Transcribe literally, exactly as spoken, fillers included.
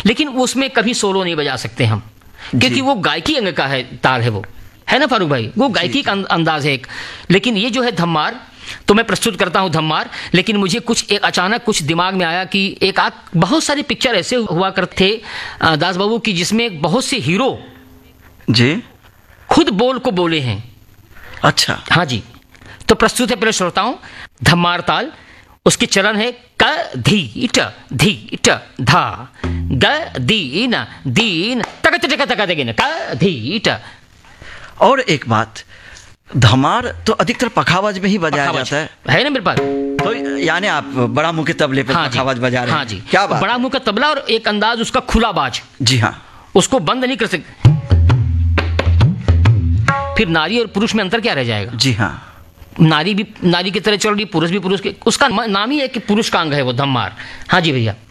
लेकिन उसमें कभी सोलो नहीं बजा सकते हम, क्योंकि वो गायकी अंग का है, ताल है, वो है ना फारूक भाई, वो गायकी का अंदाज है एक। लेकिन ये जो है धम्मार, तो मैं प्रस्तुत करता हूं धम्मार। लेकिन मुझे कुछ एक अचानक कुछ दिमाग में आया कि एक आध बहुत सारी पिक्चर ऐसे हुआ करते थे दास बाबू की, जिसमें बहुत से हीरो जी खुद बोल को बोले हैं। अच्छा, हाँ जी, तो प्रस्तुत है पहले श्रोताओं धम्मार ताल। उसकी चरण है क धी ट धी ट धा ग दीन दीन तक तक तक तक क धी ट। और एक बात, धमार तो अधिकतर पखावज में ही बजाया जाता है, है ना मेरे पास। तो यानी आप बड़ा मुंह के तबले पर हाँ पखावज बजा रहे हैं। हाँ जी, क्या बात, बड़ा मुंह का तबला और एक अंदाज उसका खुला बाज। जी हाँ, उसको बंद नहीं कर सकते। फिर नारी और पुरुष में अंतर क्या रह जाएगा? जी हाँ, नारी भी नारी की तरह चल रही, पुरुष भी पुरुष के, उसका नाम ही है कि पुरुष का अंग है वो धम्मार। हाँ जी भैया।